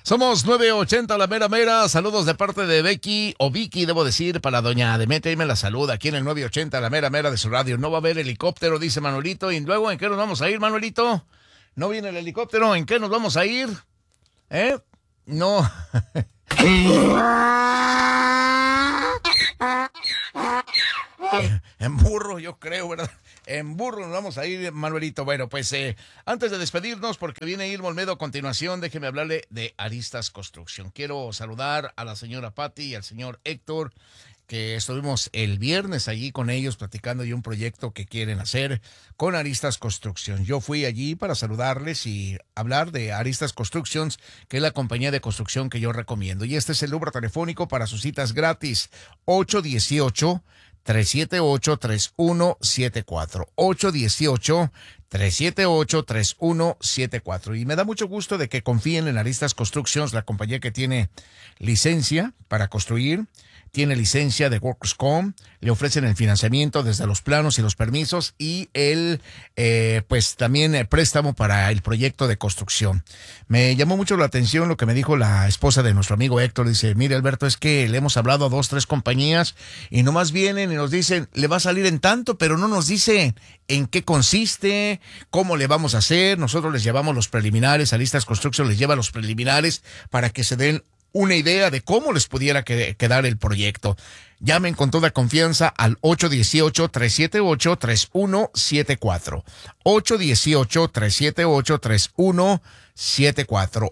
Somos 980 la mera mera. Saludos de parte de Becky, o Vicky, debo decir, para doña Demetria. Y me la saluda aquí en el 980 la mera mera de su radio. No va a haber helicóptero, dice Manuelito. Y luego, ¿en qué nos vamos a ir, Manuelito? No viene el helicóptero. ¿En qué nos vamos a ir? No. En burro, yo creo, ¿verdad? En burro nos vamos a ir, Manuelito. Bueno, pues antes de despedirnos, porque viene Irma Olmedo a continuación, déjeme hablarle de Aristas Construcción. Quiero saludar a la señora Patti y al señor Héctor, que estuvimos el viernes allí con ellos platicando de un proyecto que quieren hacer con Aristas Construcción. Yo fui allí para saludarles y hablar de Aristas Constructions, que es la compañía de construcción que yo recomiendo. Y este es el número telefónico para sus citas gratis, 818-378-3174. 818-378-3174. Y me da mucho gusto de que confíen en Aristas Constructions, la compañía que tiene licencia para construir, tiene licencia de Workers' Comp, le ofrecen el financiamiento desde los planos y los permisos y pues también préstamo para el proyecto de construcción. Me llamó mucho la atención lo que me dijo la esposa de nuestro amigo Héctor. Dice, mire Alberto, es que le hemos hablado a 2, 3 compañías y nomás vienen y nos dicen, le va a salir en tanto, pero no nos dicen en qué consiste, cómo le vamos a hacer. Nosotros les llevamos los preliminares, Aristas Construction les lleva los preliminares para que se den una idea de cómo les pudiera quedar el proyecto. Llamen con toda confianza al 818-378-3174. 818-378-3174.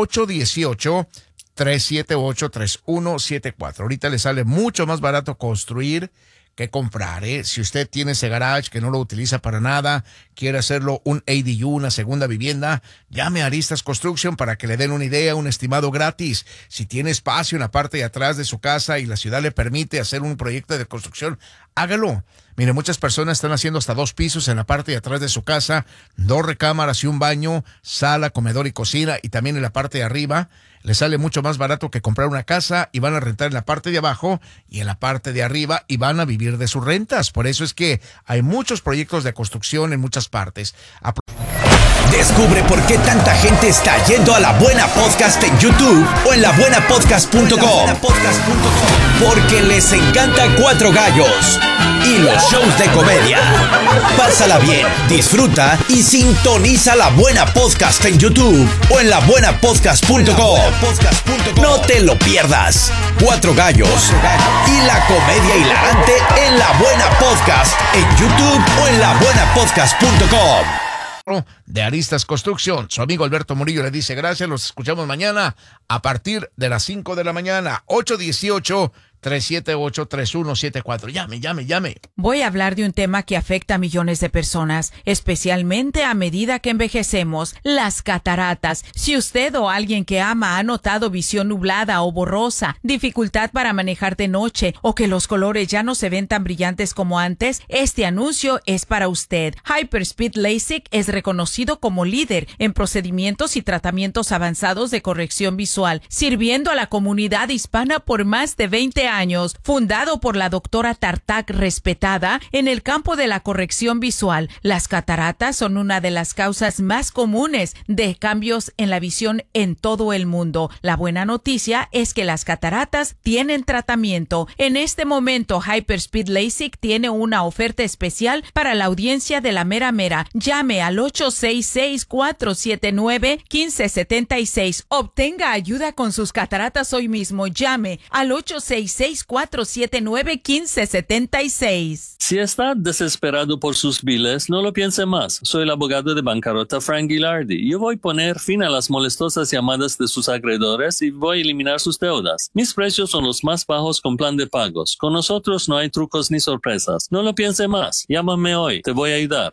818-378-3174. Ahorita le sale mucho más barato construir que comprar, Si usted tiene ese garage que no lo utiliza para nada, quiere hacerlo un ADU, una segunda vivienda, llame a Aristas Construction para que le den una idea, un estimado gratis. Si tiene espacio en la parte de atrás de su casa y la ciudad le permite hacer un proyecto de construcción, hágalo. Mire, muchas personas están haciendo hasta 2 pisos en la parte de atrás de su casa, 2 recámaras y un baño, sala, comedor y cocina, y también en la parte de arriba. Les sale mucho más barato que comprar una casa y van a rentar en la parte de abajo y en la parte de arriba y van a vivir de sus rentas. Por eso es que hay muchos proyectos de construcción en muchas partes. Descubre por qué tanta gente está yendo a La Buena Podcast en YouTube o en labuenapodcast.com. Porque les encanta Cuatro Gallos y los shows de comedia. Pásala bien, disfruta y sintoniza La Buena Podcast en YouTube o en labuenapodcast.com. No te lo pierdas. Cuatro Gallos y la comedia hilarante en La Buena Podcast en YouTube o en labuenapodcast.com. De Aristas Construcción. Su amigo Alberto Murillo le dice gracias. Los escuchamos mañana a partir de las 5 de la mañana. 818-378-3174. Llame. Voy a hablar de un tema que afecta a millones de personas, especialmente a medida que envejecemos: las cataratas. Si usted o alguien que ama ha notado visión nublada o borrosa, dificultad para manejar de noche o que los colores ya no se ven tan brillantes como antes, este anuncio es para usted. Hyperspeed LASIK es reconocido como líder en procedimientos y tratamientos avanzados de corrección visual, sirviendo a la comunidad hispana por más de 20 años. Fundado por la doctora Tartak, respetada en el campo de la corrección visual, las cataratas son una de las causas más comunes de cambios en la visión en todo el mundo. La buena noticia es que las cataratas tienen tratamiento. En este momento, Hyperspeed LASIK tiene una oferta especial para la audiencia de La Mera Mera. Llame al 866-479-1576. Obtenga ayuda con sus cataratas hoy mismo. Llame al 866-479-1576. Si está desesperado por sus biles, no lo piense más. Soy el abogado de bancarrota Frank Gilardi. Yo voy a poner fin a las molestosas llamadas de sus acreedores y voy a eliminar sus deudas. Mis precios son los más bajos con plan de pagos. Con nosotros no hay trucos ni sorpresas. No lo piense más. Llámame hoy. Te voy a ayudar.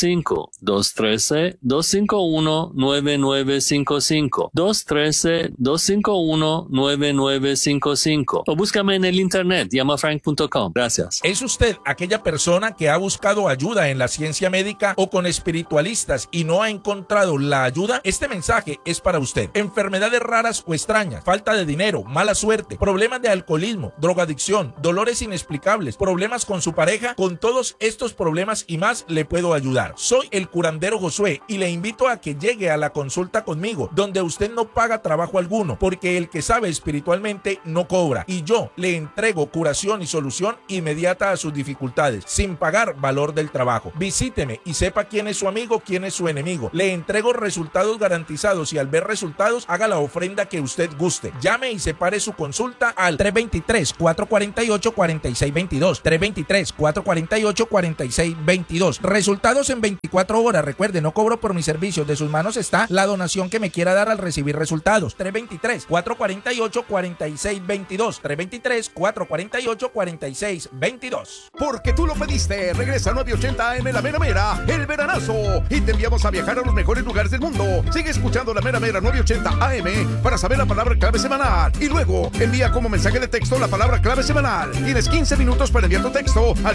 213-251-9955. 213-251-9955. 213-251-9955. 251-9955 o búscame en el internet, llamafrank.com. Gracias. ¿Es usted aquella persona que ha buscado ayuda en la ciencia médica o con espiritualistas y no ha encontrado la ayuda? Este mensaje es para usted. Enfermedades raras o extrañas, falta de dinero, mala suerte, problemas de alcoholismo, drogadicción, dolores inexplicables, problemas con su pareja, con todos estos problemas y más le puedo ayudar. Soy el curandero Josué y le invito a que llegue a la consulta conmigo, donde usted no paga trabajo alguno, porque el que sabe espiritualmente no cobra, y yo le entrego curación y solución inmediata a sus dificultades, sin pagar valor del trabajo. Visíteme y sepa quién es su amigo, quién es su enemigo. Le entrego resultados garantizados y al ver resultados, haga la ofrenda que usted guste. Llame y separe su consulta al 323-448-4622. 323-448-4622. Resultados en 24 horas. Recuerde, no cobro por mis servicios. De sus manos está la donación que me quiera dar al recibir resultados. 323-448-4622. 323-448-4622. Porque tú lo pediste. Regresa a 980 AM La Mera Mera, el veranazo. Y te enviamos a viajar a los mejores lugares del mundo. Sigue escuchando La Mera Mera 980 AM para saber la palabra clave semanal. Y luego envía como mensaje de texto la palabra clave semanal. Tienes 15 minutos para enviar tu texto al